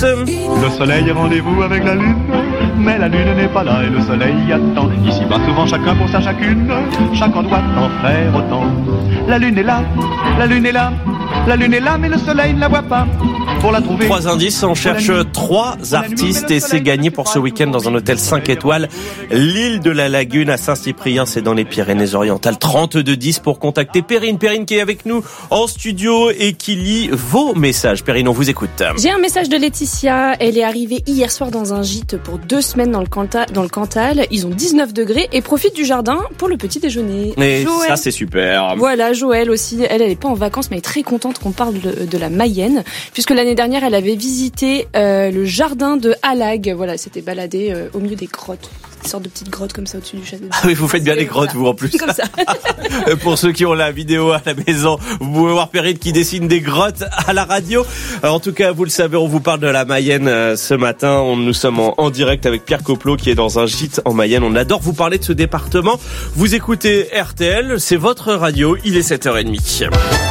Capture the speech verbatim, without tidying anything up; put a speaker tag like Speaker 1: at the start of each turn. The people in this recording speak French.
Speaker 1: Le soleil est rendez-vous avec la lune, mais la lune n'est pas là et le soleil y attend. Ici va souvent chacun pour sa chacune, chacun doit en faire autant. La lune est là, la lune est là, la lune est là, mais le soleil ne la voit pas. Pour la trouver.
Speaker 2: Trois indices, on cherche trois artistes et c'est gagné pour ce week-end dans un hôtel cinq étoiles. L'île de la Lagune à Saint-Cyprien, c'est dans les Pyrénées-Orientales. trente-deux dix pour contacter Perrine. Perrine qui est avec nous en studio et qui lit vos messages. Perrine, on vous écoute.
Speaker 3: J'ai un message de Laetitia. Elle est arrivée hier soir dans un gîte pour deux semaines dans le Cantal. Dans le Cantal. Ils ont dix-neuf degrés et profitent du jardin pour le petit déjeuner.
Speaker 2: Et
Speaker 3: Joël.
Speaker 2: ça, c'est super.
Speaker 3: Voilà, Joël aussi. Elle, elle est pas en vacances, mais elle est très contente qu'on parle de, de la Mayenne, puisque l'année dernière, elle avait visité euh, le jardin de Halag. Voilà, c'était baladé euh, au milieu des grottes. Une sorte de petite grotte comme ça au-dessus du château.
Speaker 2: Ah oui, vous faites bien les grottes, voilà. Vous, en plus.
Speaker 3: Comme ça.
Speaker 2: Pour ceux qui ont la vidéo à la maison, vous pouvez voir Perrine qui dessine des grottes à la radio. En tout cas, vous le savez, on vous parle de la Mayenne ce matin. Nous sommes en, en direct avec Pierre Coplot qui est dans un gîte en Mayenne. On adore vous parler de ce département. Vous écoutez R T L, c'est votre radio. Il est sept heures trente.